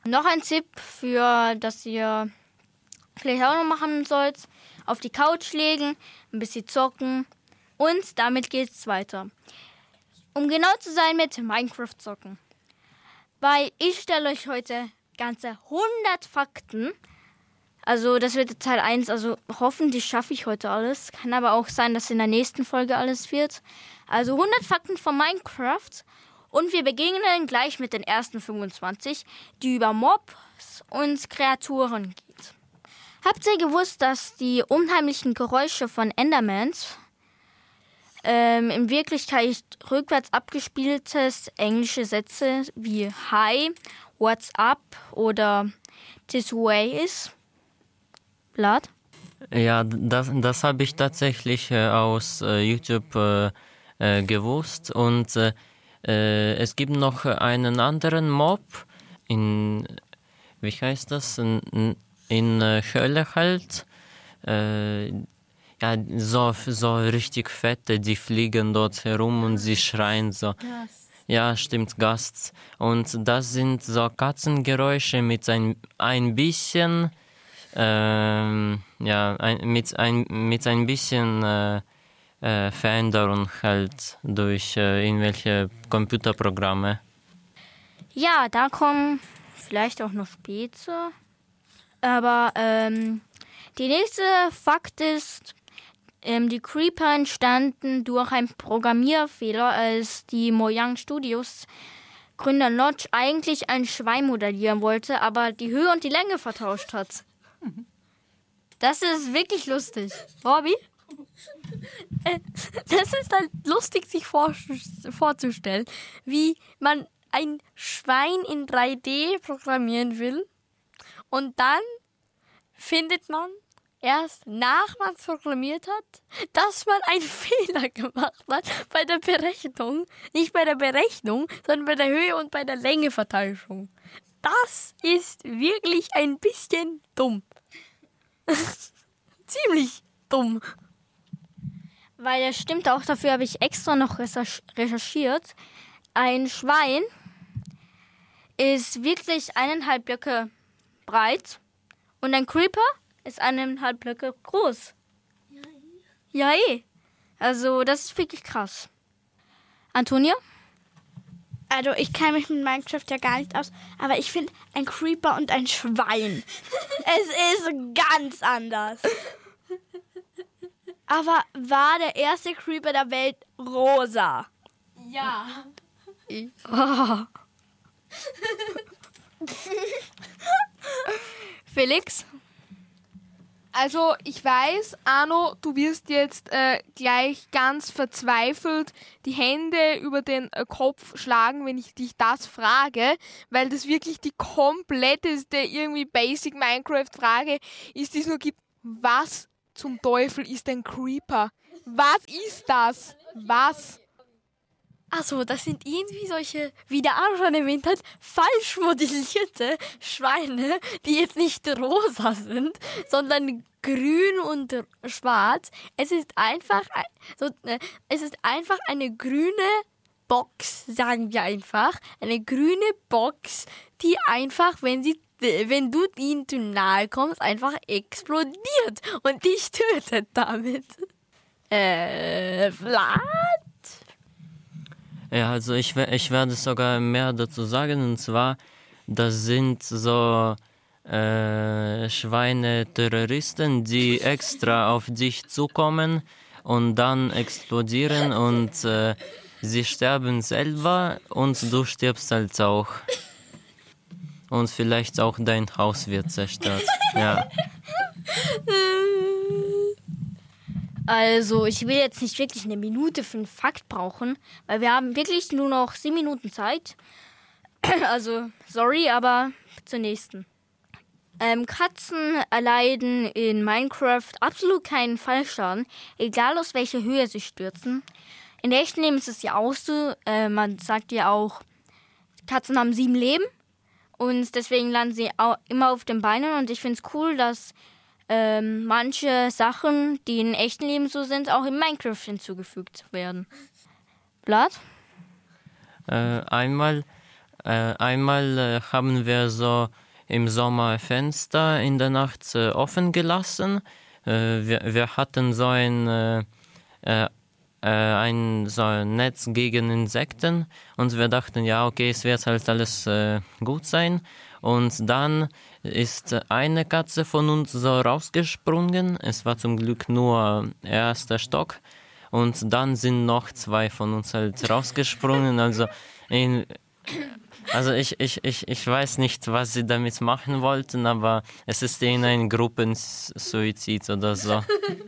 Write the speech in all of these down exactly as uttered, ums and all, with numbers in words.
Noch ein Tipp für, dass ihr vielleicht auch noch machen sollt, auf die Couch legen, ein bisschen zocken und damit geht's weiter. Um genau zu sein mit Minecraft zocken. Weil ich stelle euch heute ganze hundert Fakten. Also das wird Teil eins, also hoffentlich schaffe ich heute alles. Kann aber auch sein, dass in der nächsten Folge alles wird. Also hundert Fakten von Minecraft. Und wir beginnen gleich mit den ersten fünfundzwanzig, die über Mobs und Kreaturen geht. Habt ihr gewusst, dass die unheimlichen Geräusche von Endermans ähm, in Wirklichkeit rückwärts abgespieltes englische Sätze wie Hi, What's up oder This way is? Vlad? Ja, das, das habe ich tatsächlich äh, aus äh, YouTube äh, äh, gewusst. Und äh, äh, es gibt noch einen anderen Mob in, wie heißt das, in, in äh, Hölle halt. Äh, ja, so, so richtig fette, die fliegen dort herum und sie schreien so. Gast. Ja, stimmt, Gast. Und das sind so Katzengeräusche mit ein, ein bisschen... Ähm, ja, ein, mit, ein, mit ein bisschen äh, äh, Veränderung halt durch äh, irgendwelche Computerprogramme. Ja, da kommen vielleicht auch noch später. Aber ähm, die nächste Fakt ist, ähm, die Creeper entstanden durch einen Programmierfehler, als die Mojang Studios Gründer Notch eigentlich ein Schwein modellieren wollte, aber die Höhe und die Länge vertauscht hat. Das ist wirklich lustig. Robby? Das ist halt lustig, sich vor, vorzustellen, wie man ein Schwein in drei D programmieren will und dann findet man erst nach man es programmiert hat, dass man einen Fehler gemacht hat bei der Berechnung. Nicht bei der Berechnung, sondern bei der Höhe und bei der Längeverteilung. Das ist wirklich ein bisschen dumm. Ziemlich dumm. Weil das stimmt auch, dafür habe ich extra noch recherchiert. Ein Schwein ist wirklich eineinhalb Blöcke breit und ein Creeper ist eineinhalb Blöcke groß. Ja, eh. Also das ist wirklich krass. Antonia? Also ich kenne mich mit Minecraft ja gar nicht aus, aber ich finde ein Creeper und ein Schwein, es ist ganz anders. Aber war der erste Creeper der Welt rosa? Ja. Oh. Felix? Also ich weiß, Arno, du wirst jetzt äh, gleich ganz verzweifelt die Hände über den äh, Kopf schlagen, wenn ich dich das frage, weil das wirklich die kompletteste irgendwie Basic Minecraft-Frage ist, die es nur gibt. Was zum Teufel ist ein Creeper? Was ist das? Was? Achso, das sind irgendwie solche, wie der Arno schon erwähnt hat, falsch modellierte Schweine, die jetzt nicht rosa sind, sondern grün und schwarz. Es ist einfach, so, es ist einfach eine grüne Box, sagen wir einfach. Eine grüne Box, die einfach, wenn sie wenn du ihnen zu nahe kommst, einfach explodiert und dich tötet damit. Äh, Vlad? Ja, also ich, ich werde sogar mehr dazu sagen, und zwar, das sind so äh, Schweine-Terroristen, die extra auf dich zukommen und dann explodieren und äh, sie sterben selber und du stirbst halt auch. Und vielleicht auch dein Haus wird zerstört. Ja. Also, ich will jetzt nicht wirklich eine Minute für einen Fakt brauchen, weil wir haben wirklich nur noch sieben Minuten Zeit. Also, sorry, aber zur nächsten. Ähm, Katzen erleiden in Minecraft absolut keinen Fallschaden, egal aus welcher Höhe sie stürzen. In der echten Leben ist es ja auch so, äh, man sagt ja auch, Katzen haben sieben Leben und deswegen landen sie auch immer auf den Beinen und ich finde es cool, dass ähm, manche Sachen, die in echten Leben so sind, auch in Minecraft hinzugefügt werden. Vlad? Äh, einmal Äh, einmal äh, haben wir so im Sommer Fenster in der Nacht äh, offen gelassen. Äh, wir, wir hatten so ein, äh, äh, ein, so ein Netz gegen Insekten und wir dachten, ja, okay, es wird halt alles äh, gut sein. Und dann ist eine Katze von uns so rausgesprungen. Es war zum Glück nur erster Stock. Und dann sind noch zwei von uns halt rausgesprungen. Also, in, also ich, ich, ich, ich weiß nicht, was sie damit machen wollten, aber es ist ihnen ein Gruppensuizid oder so.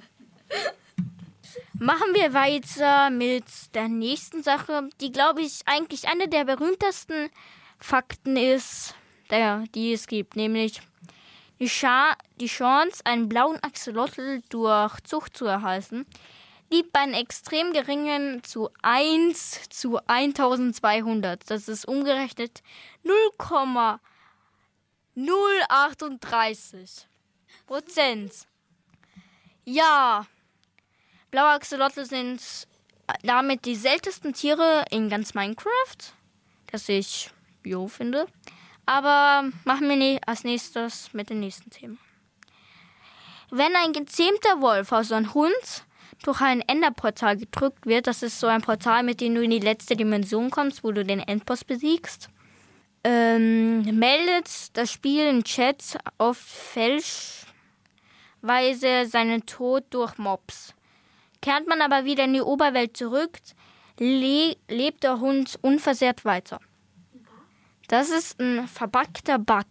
Machen wir weiter mit der nächsten Sache, die, glaube ich, eigentlich eine der berühmtesten Fakten ist, der, die es gibt, nämlich die, Scha- die Chance, einen blauen Axolotl durch Zucht zu erhalten, liegt bei einem extrem geringen zu eins zu eintausendzweihundert. Das ist umgerechnet null Komma null achtunddreißig Prozent. Ja, blaue Axolotl sind damit die seltensten Tiere in ganz Minecraft, das ich jo finde. Aber machen wir nie als nächstes mit dem nächsten Thema. Wenn ein gezähmter Wolf, also ein Hund, durch ein Enderportal gedrückt wird, das ist so ein Portal, mit dem du in die letzte Dimension kommst, wo du den Endboss besiegst, ähm, meldet das Spiel im Chat oft fälschweise seinen Tod durch Mobs. Kehrt man aber wieder in die Oberwelt zurück, le- lebt der Hund unversehrt weiter. Das ist ein verbackter Bug.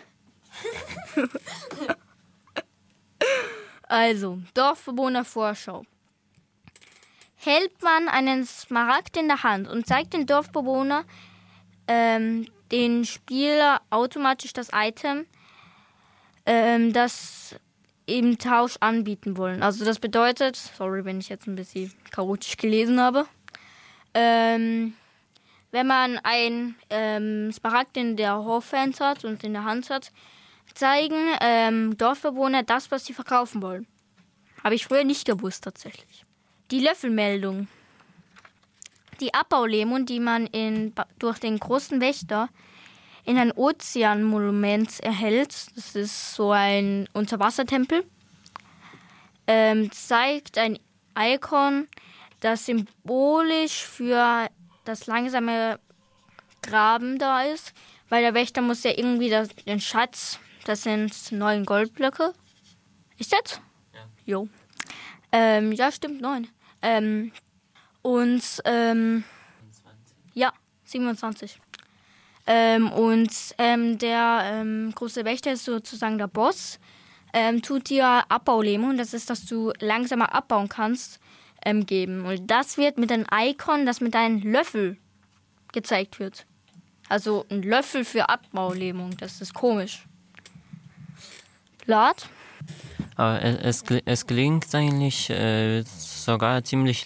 Also, Dorfbewohner-Vorschau. Hält man einen Smaragd in der Hand und zeigt den Dorfbewohner ähm, den Spieler automatisch das Item, ähm, das im Tausch anbieten wollen. Also das bedeutet, sorry, wenn ich jetzt ein bisschen chaotisch gelesen habe, ähm, wenn man ein ähm, Smaragd in der Hofhand hat und in der Hand hat, zeigen ähm, Dorfbewohner das, was sie verkaufen wollen. Habe ich früher nicht gewusst, tatsächlich. Die Löffelmeldung. Die Abbaulähmung, die man in, durch den großen Wächter in ein Ozeanmonument erhält, das ist so ein Unterwassertempel, ähm, zeigt ein Icon, das symbolisch für das langsame Graben da ist, weil der Wächter muss ja irgendwie das, den Schatz, das sind neun Goldblöcke. Ist das? Ja. Jo. Ähm, ja, stimmt, neun. Ähm, und, ähm, ja, siebenundzwanzig. Ähm, und ähm, der ähm, große Wächter ist sozusagen der Boss, ähm, tut dir Abbaulähmung, das ist, dass du langsamer abbauen kannst, ähm, geben. Und das wird mit einem Icon, das mit einem Löffel gezeigt wird. Also ein Löffel für Abbaulähmung, das ist komisch. Lad? Aber es, es, es klingt eigentlich äh, sogar ziemlich